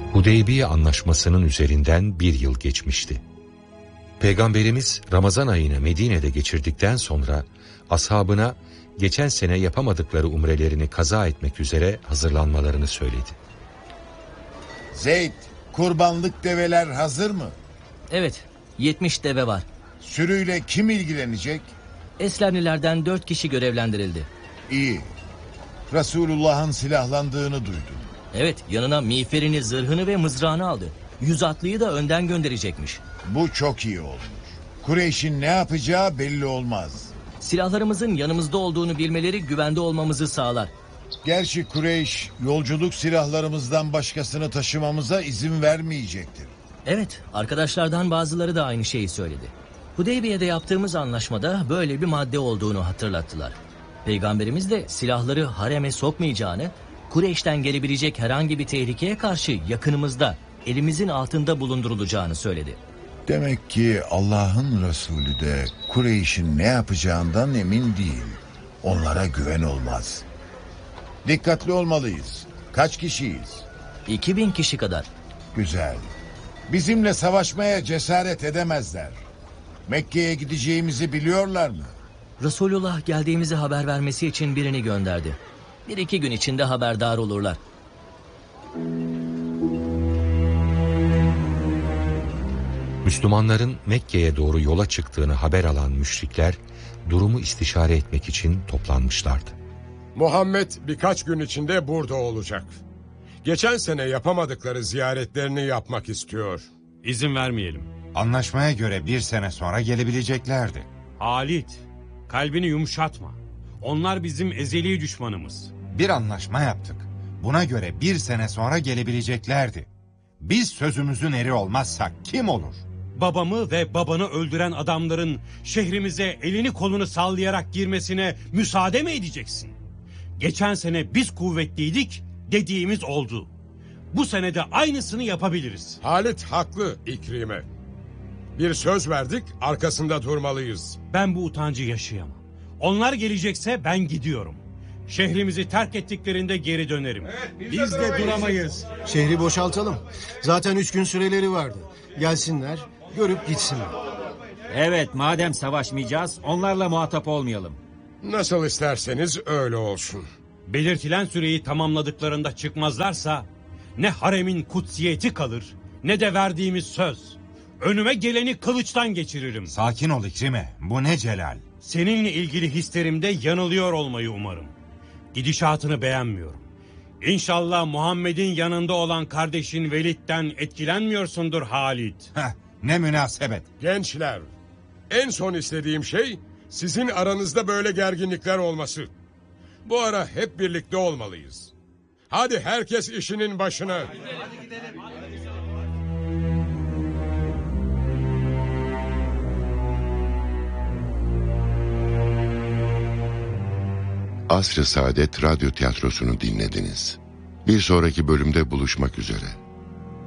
Hudeybiye Anlaşması'nın üzerinden 1 yıl geçmişti. Peygamberimiz Ramazan ayını Medine'de geçirdikten sonra ashabına geçen sene yapamadıkları umrelerini kaza etmek üzere hazırlanmalarını söyledi. Zeyd, kurbanlık develer hazır mı? Evet, 70 deve var. Sürüyle kim ilgilenecek? Eslemlilerden 4 kişi görevlendirildi. İyi. Resulullah'ın silahlandığını duydum. Evet, yanına miğferini, zırhını ve mızrağını aldı. 100 atlıyı da önden gönderecekmiş. Bu çok iyi olmuş. Kureyş'in ne yapacağı belli olmaz. Silahlarımızın yanımızda olduğunu bilmeleri güvende olmamızı sağlar. Gerçi Kureyş yolculuk silahlarımızdan başkasını taşımamıza izin vermeyecektir. Evet, arkadaşlardan bazıları da aynı şeyi söyledi. Hudeybiye'de yaptığımız anlaşmada böyle bir madde olduğunu hatırlattılar. Peygamberimiz de silahları hareme sokmayacağını, Kureyş'ten gelebilecek herhangi bir tehlikeye karşı yakınımızda, elimizin altında bulundurulacağını söyledi. Demek ki Allah'ın Resulü de Kureyş'in ne yapacağından emin değil. Onlara güven olmaz. Dikkatli olmalıyız. Kaç kişiyiz? 2000 kişi kadar. Güzel. Bizimle savaşmaya cesaret edemezler. Mekke'ye gideceğimizi biliyorlar mı? Resulullah geldiğimizi haber vermesi için birini gönderdi. 1-2 gün içinde haberdar olurlar. Müslümanların Mekke'ye doğru yola çıktığını haber alan müşrikler durumu istişare etmek için toplanmışlardı. Muhammed birkaç gün içinde burada olacak. Geçen sene yapamadıkları ziyaretlerini yapmak istiyor. İzin vermeyelim. Anlaşmaya göre 1 sene sonra gelebileceklerdi. Halit, kalbini yumuşatma. Onlar bizim ezeli düşmanımız. Bir anlaşma yaptık. Buna göre 1 sene sonra gelebileceklerdi. Biz sözümüzün eri olmazsak kim olur? Babamı ve babanı öldüren adamların şehrimize elini kolunu sallayarak girmesine müsaade mi edeceksin? Geçen sene biz kuvvetliydik, dediğimiz oldu. Bu sene de aynısını yapabiliriz. Halit haklı İkrime. Bir söz verdik, arkasında durmalıyız. Ben bu utancı yaşayamam. Onlar gelecekse ben gidiyorum. Şehrimizi terk ettiklerinde geri dönerim. Biz de duramayız. Şehri boşaltalım. Zaten 3 gün süreleri vardı. Gelsinler, görüp gitsinler. Evet, madem savaşmayacağız, onlarla muhatap olmayalım. Nasıl isterseniz öyle olsun. Belirtilen süreyi tamamladıklarında çıkmazlarsa ne haremin kutsiyeti kalır ne de verdiğimiz söz. Önüme geleni kılıçtan geçiririm. Sakin ol İkrime, bu ne celal? Seninle ilgili hislerimde yanılıyor olmayı umarım. Gidişatını beğenmiyorum. İnşallah Muhammed'in yanında olan kardeşin Velid'den etkilenmiyorsundur Halit. Ne münasebet. Gençler, en son istediğim şey sizin aranızda böyle gerginlikler olması. Bu ara hep birlikte olmalıyız. Hadi herkes işinin başına. Asr-ı Saadet Radyo Tiyatrosu'nu dinlediniz. Bir sonraki bölümde buluşmak üzere.